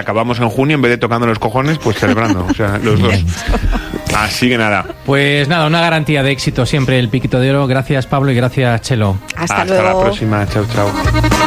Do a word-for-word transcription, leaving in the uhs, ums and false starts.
acabamos en junio, en vez de tocando los cojones, pues celebrando, o sea, los dos. Así que nada. Pues nada, una garantía de éxito siempre el Piquito de Oro. Gracias, Pablo, y gracias, Chelo. Hasta, Hasta luego. la próxima. Chao, chao.